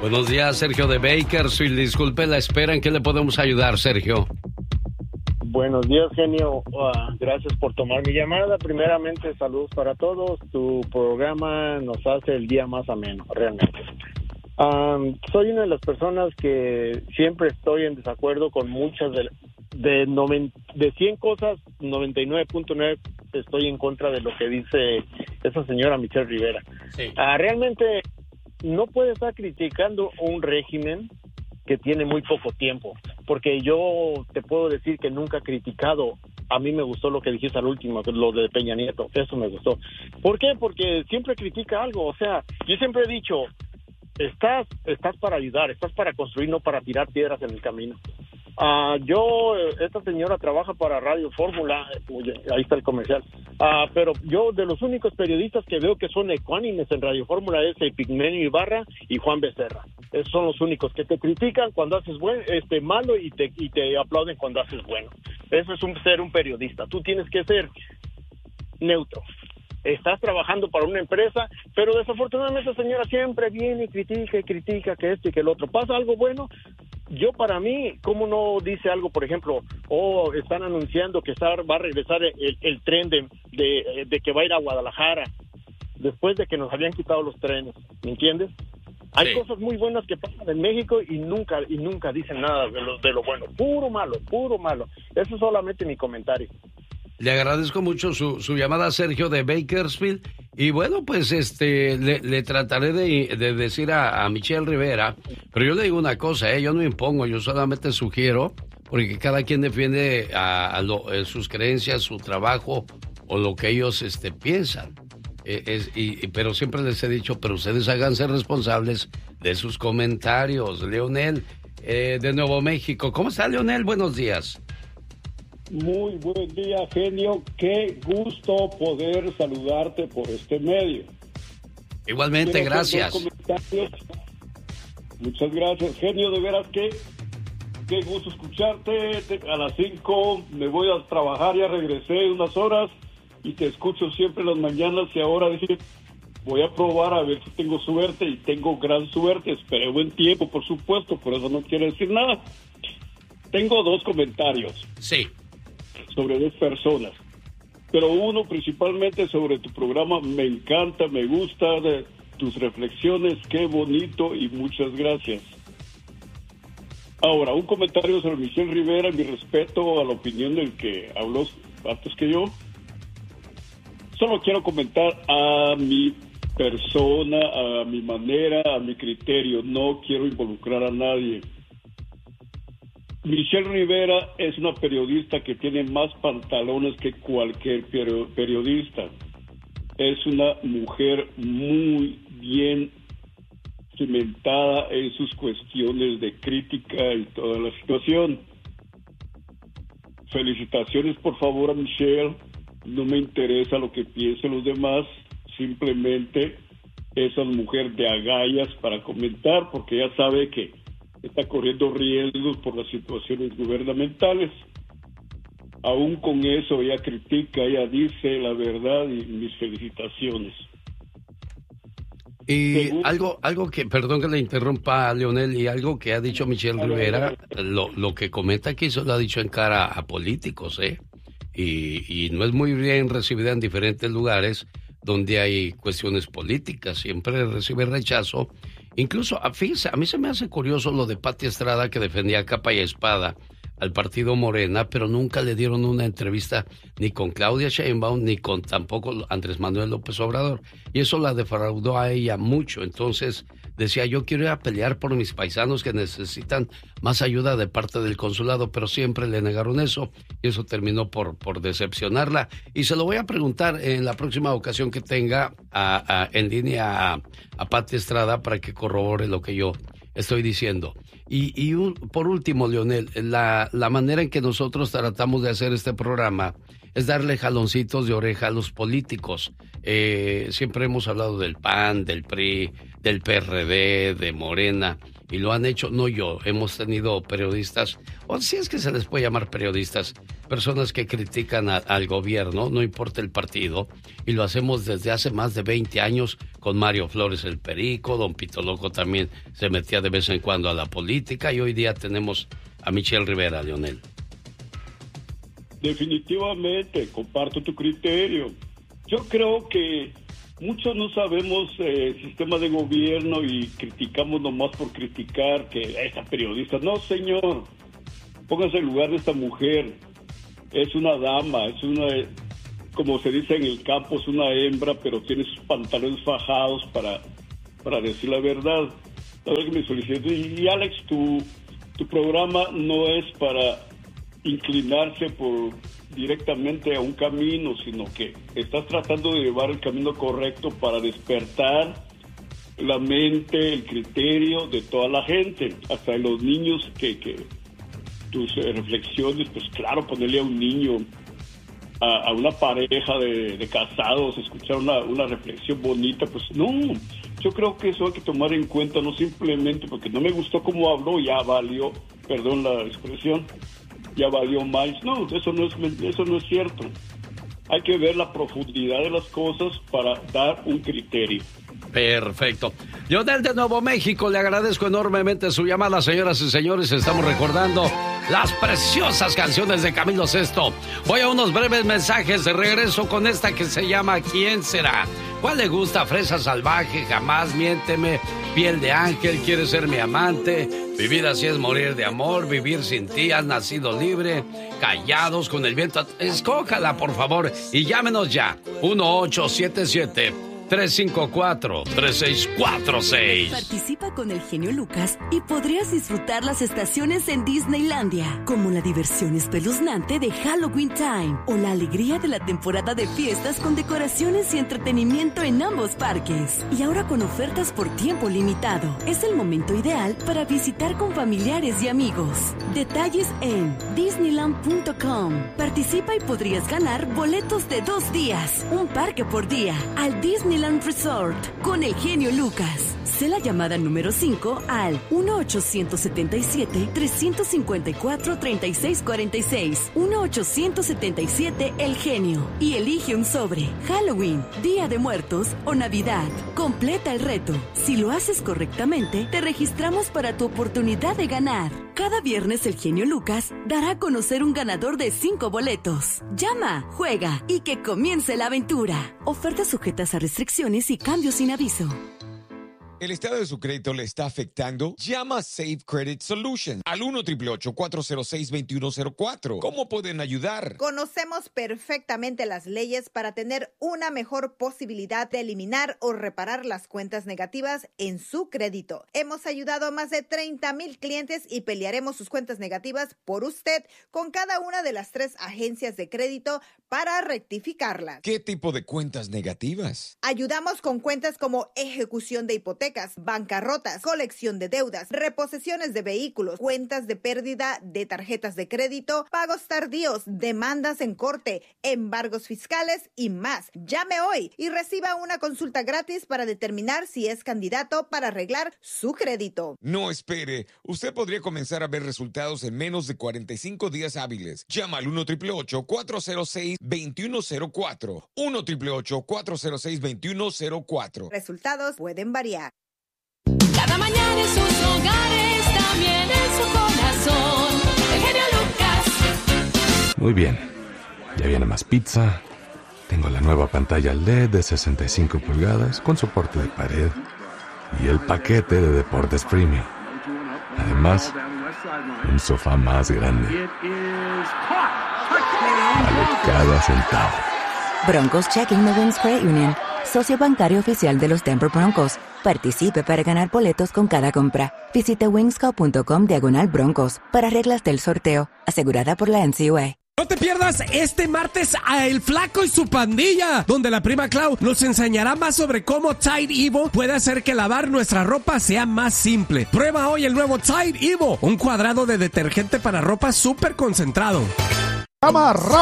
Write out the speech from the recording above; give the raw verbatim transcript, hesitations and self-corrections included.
Buenos días, Sergio de Bakersfield. Disculpe la espera, ¿en qué le podemos ayudar, Sergio? Buenos días, genio. Uh, gracias por tomar mi llamada. Primeramente, saludos para todos. Tu programa nos hace el día más ameno, realmente. Um, soy una de las personas que siempre estoy en desacuerdo con muchas de, de, noven, de cien cosas, noventa y nueve punto nueve estoy en contra de lo que dice esa señora Michelle Rivera. Sí. Uh, realmente no puede estar criticando un régimen que tiene muy poco tiempo, porque yo te puedo decir que nunca he criticado. A mí me gustó lo que dijiste al último, lo de Peña Nieto, eso me gustó. ¿Por qué? Porque siempre critica algo, o sea, yo siempre he dicho, estás estás para ayudar, estás para construir, no para tirar piedras en el camino. Uh, yo, esta señora trabaja para Radio Fórmula, ahí está el comercial, uh, pero yo de los únicos periodistas que veo que son ecuánimes en Radio Fórmula es el Pigmenio Ibarra y Juan Becerra. Esos son los únicos que te critican cuando haces buen, este malo y te y te aplauden cuando haces bueno. Eso es un, ser un periodista. Tú tienes que ser neutro. Estás trabajando para una empresa, pero desafortunadamente la señora siempre viene y critica y critica que esto y que el otro. ¿Pasa algo bueno? Yo, para mí, ¿cómo no dice algo, por ejemplo, o oh, están anunciando que está, va a regresar el, el tren de, de, de que va a ir a Guadalajara, después de que nos habían quitado los trenes, ¿me entiendes? Hay sí. cosas muy buenas que pasan en México y nunca y nunca dicen nada de lo, de lo bueno, puro malo, puro malo. Eso es solamente mi comentario. Le agradezco mucho su, su llamada, Sergio de Bakersfield. Y bueno, pues este le, le trataré de, de decir a, a Michelle Rivera, pero yo le digo una cosa, ¿eh? Yo no impongo, yo solamente sugiero, porque cada quien defiende a, a lo, a sus creencias, su trabajo o lo que ellos este, piensan. Eh, es, y, pero siempre les he dicho, pero ustedes háganse responsables de sus comentarios. Leonel, eh, de Nuevo México. ¿Cómo está, Leonel? Buenos días. Muy buen día, genio. Qué gusto poder saludarte por este medio. Igualmente, Quiero gracias. Muchas gracias, genio. De veras que qué gusto escucharte. A las cinco me voy a trabajar, ya regresé unas horas y te escucho siempre en las mañanas y ahora dije, voy a probar a ver si tengo suerte y tengo gran suerte. Esperé buen tiempo, por supuesto, por eso no quiero decir nada. Tengo dos comentarios. Sí. Sobre dos personas, pero uno principalmente sobre tu programa. Me encanta, me gusta de tus reflexiones, qué bonito y muchas gracias. Ahora, un comentario sobre Michelle Rivera, mi respeto a la opinión del que habló antes que yo. Solo quiero comentar a mi persona, a mi manera, a mi criterio, no quiero involucrar a nadie. Michelle Rivera es una periodista que tiene más pantalones que cualquier periodista. Es una mujer muy bien cimentada en sus cuestiones de crítica y toda la situación. Felicitaciones, por favor, a Michelle. No me interesa lo que piensen los demás. Simplemente es una mujer de agallas para comentar, porque ya sabe que está corriendo riesgos por las situaciones gubernamentales. Aún con eso ella critica, ella dice la verdad y mis felicitaciones. Y Según... algo algo que, perdón que le interrumpa, Leonel, y algo que ha dicho Michelle Rivera, lo, lo que comenta aquí se lo ha dicho en cara a políticos, ¿eh? Y, y no es muy bien recibida en diferentes lugares donde hay cuestiones políticas, siempre recibe rechazo. Incluso, fíjese, a mí se me hace curioso lo de Pati Estrada, que defendía a capa y espada al partido Morena, pero nunca le dieron una entrevista ni con Claudia Sheinbaum ni con tampoco Andrés Manuel López Obrador, y eso la defraudó a ella mucho. Entonces decía, yo quiero ir a pelear por mis paisanos que necesitan más ayuda de parte del consulado, pero siempre le negaron eso y eso terminó por, por decepcionarla. Y se lo voy a preguntar en la próxima ocasión que tenga a, a, en línea a, a Pati Estrada para que corrobore lo que yo estoy diciendo. Y, y un, por último, Leonel, la, la manera en que nosotros tratamos de hacer este programa es darle jaloncitos de oreja a los políticos. Eh, siempre hemos hablado del P A N, del P R I, del P R D, de Morena, y lo han hecho, no yo, hemos tenido periodistas, o si es que se les puede llamar periodistas, personas que critican a, al gobierno, no importa el partido, y lo hacemos desde hace más de veinte años con Mario Flores el Perico, don Pito Loco también se metía de vez en cuando a la política, y hoy día tenemos a Michelle Rivera, Leonel. Definitivamente, comparto tu criterio. Yo creo que muchos no sabemos el eh, sistema de gobierno y criticamos nomás por criticar que esta periodista. No, señor, póngase en lugar de esta mujer. Es una dama, es una, como se dice en el campo, es una hembra, pero tiene sus pantalones fajados para, para decir la verdad. La verdad que me felicito. Y Alex, tu, tu programa no es para inclinarse por directamente a un camino, sino que estás tratando de llevar el camino correcto para despertar la mente, el criterio de toda la gente, hasta de los niños, que, que tus eh, reflexiones, pues claro, ponerle a un niño, a, a una pareja de, de casados, escuchar una, una reflexión bonita, pues no, yo creo que eso hay que tomar en cuenta, no simplemente porque no me gustó cómo habló, ya valió, perdón la expresión, ya valió más. No, eso no es eso no es cierto. Hay que ver la profundidad de las cosas para dar un criterio. Perfecto. Leonel de Nuevo México, le agradezco enormemente su llamada, señoras y señores. Estamos recordando las preciosas canciones de Camilo Sesto. Voy a unos breves mensajes de regreso con esta que se llama ¿Quién será? ¿Cuál le gusta? Fresa salvaje, Jamás, Miénteme, Piel de ángel, Quieres ser mi amante, Vivir así es morir de amor, Vivir sin ti, Has nacido libre, Callados con el viento. Escójala, por favor, y llámenos ya. uno ocho siete siete, tres cinco cuatro, tres seis cuatro seis. Participa con el genio Lucas y podrías disfrutar las estaciones en Disneylandia, como la diversión espeluznante de Halloween Time o la alegría de la temporada de fiestas con decoraciones y entretenimiento en ambos parques. Y ahora con ofertas por tiempo limitado. Es el momento ideal para visitar con familiares y amigos. Detalles en disneyland punto com. Participa y podrías ganar boletos de dos días, un parque por día, al Disneyland Resort con el genio Lucas. Sé la llamada número cinco al uno ochocientos setenta y siete, trescientos cincuenta y cuatro, treinta y seis cuarenta y seis. uno ochocientos setenta y siete El Genio. Y elige un sobre. Halloween, Día de Muertos o Navidad. Completa el reto. Si lo haces correctamente, te registramos para tu oportunidad de ganar. Cada viernes el genio Lucas dará a conocer un ganador de cinco boletos. Llama, juega y que comience la aventura. Ofertas sujetas a restricciones y cambios sin aviso. ¿El estado de su crédito le está afectando? Llama a Safe Credit Solutions al uno, ocho ocho ocho, cuatro cero seis, dos uno cero cuatro. ¿Cómo pueden ayudar? Conocemos perfectamente las leyes para tener una mejor posibilidad de eliminar o reparar las cuentas negativas en su crédito. Hemos ayudado a más de treinta mil clientes y pelearemos sus cuentas negativas por usted con cada una de las tres agencias de crédito para rectificarlas. ¿Qué tipo de cuentas negativas? Ayudamos con cuentas como ejecución de hipotecas, bancarrotas, colección de deudas, reposesiones de vehículos, cuentas de pérdida de tarjetas de crédito, pagos tardíos, demandas en corte, embargos fiscales y más. Llame hoy y reciba una consulta gratis para determinar si es candidato para arreglar su crédito. No espere. Usted podría comenzar a ver resultados en menos de cuarenta y cinco días hábiles. Llama al uno, ocho ocho ocho, cuatro cero seis, dos uno cero cuatro. uno, ocho ocho ocho, cuatro cero seis, dos uno cero cuatro. Resultados pueden variar. Cada mañana en sus hogares, también en su corazón, el genio Lucas. Muy bien, ya viene más pizza. Tengo la nueva pantalla L E D de sesenta y cinco pulgadas con soporte de pared y el paquete de deportes premium. Además, un sofá más grande. Vale cada centavo. Broncos Checking de Wings Credit Union, socio bancario oficial de los Denver Broncos. Participe para ganar boletos con cada compra. Visite wingsco punto com diagonal broncos para reglas del sorteo. Asegurada por la N C U A. No te pierdas este martes a El Flaco y su pandilla, donde la prima Clau nos enseñará más sobre cómo Tide Evo puede hacer que lavar nuestra ropa sea más simple. Prueba hoy el nuevo Tide Evo, un cuadrado de detergente para ropa súper concentrado. Llama rápido